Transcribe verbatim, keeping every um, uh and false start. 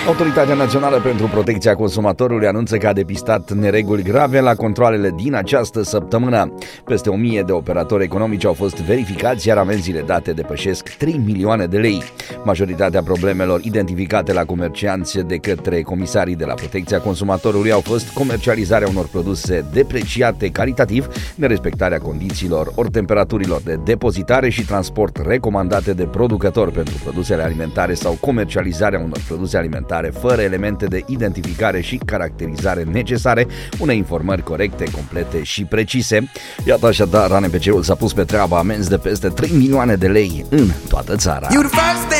Autoritatea Națională pentru Protecția Consumatorului anunță că a depistat nereguli grave la controalele din această săptămână. Peste o mie de operatori economici au fost verificați, iar amenziile date depășesc trei milioane de lei. Majoritatea problemelor identificate la comercianți de către comisarii de la Protecția Consumatorului au fost comercializarea unor produse depreciate calitativ, nerespectarea condițiilor ori temperaturilor de depozitare și transport recomandate de producător pentru produsele alimentare sau comercializarea unor produse alimentare fără elemente de identificare și caracterizare necesare, unei informări corecte, complete și precise. Iată așadar, R N P C-ul s-a pus pe treabă, amenzi de peste trei milioane de lei în toată țara.